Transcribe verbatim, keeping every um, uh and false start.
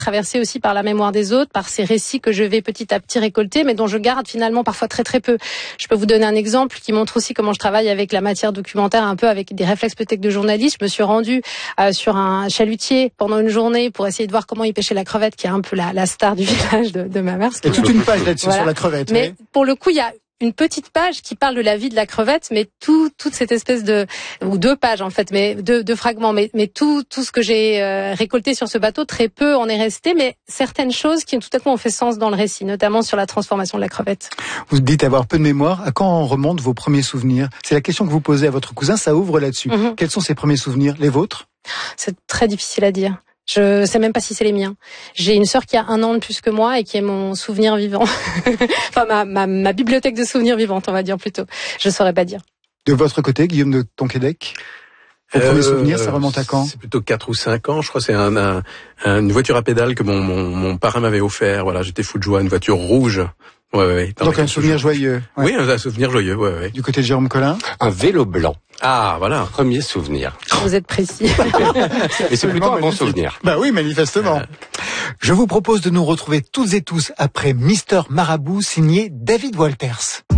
traversée aussi par la mémoire des autres, par ces récits que je vais petit à petit récolter, mais dont je garde finalement parfois très très peu. Je peux vous donner un exemple qui montre aussi comment je travaille avec la matière documentaire, un peu avec des réflexes peut-être de journaliste. Je me suis rendue euh, sur un chalutier pendant une journée pour essayer de voir comment il pêchait la crevette, qui est un peu la, la star du village de, de ma mère. Et toute une page là-dessus, voilà, sur la crevette. Mais oui. Pour le coup, il y a une petite page qui parle de la vie de la crevette, mais tout, toute cette espèce de, ou deux pages en fait, mais deux, deux fragments, mais, mais tout, tout ce que j'ai euh, récolté sur ce bateau, très peu en est resté, mais certaines choses qui tout à coup ont fait sens dans le récit, notamment sur la transformation de la crevette. Vous dites avoir peu de mémoire. À quand remontent vos premiers souvenirs? C'est la question que vous posez à votre cousin, ça ouvre là-dessus. Mm-hmm. Quels sont ses premiers souvenirs? Les vôtres? C'est très difficile à dire. Je sais même pas si c'est les miens. J'ai une sœur qui a un an de plus que moi et qui est mon souvenir vivant. Enfin, ma, ma, ma bibliothèque de souvenirs vivantes, on va dire plutôt. Je saurais pas dire. De votre côté, Guillaume de Tonquédec, vos euh, premiers souvenirs, ça remonte à quand? C'est plutôt quatre ou cinq ans, je crois. C'est un, un, un, une voiture à pédales que mon, mon, mon parrain m'avait offert. Voilà, j'étais fou de joie, une voiture rouge. Ouais, ouais, donc un souvenir joyeux. Ouais. Oui, un souvenir joyeux. Ouais, ouais. Du côté de Jérôme Collin, un vélo blanc. Ah, voilà. Premier souvenir. Vous êtes précis. Et c'est plutôt un bon souvenir. Bah oui, manifestement. Euh... Je vous propose de nous retrouver toutes et tous après Mister Marabout signé David Walters.